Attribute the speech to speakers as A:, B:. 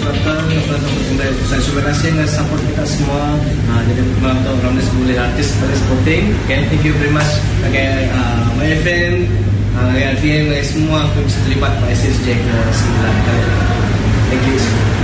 A: penonton kembali. Saya terima kasih dengan support kita semua. Jadi penonton Ramdas boleh artis boleh supporting. Okay, thank you very much. Okay, my FM, RTM, semua aku bisa terlibat pada SSJ ke 9 kali. Thank you.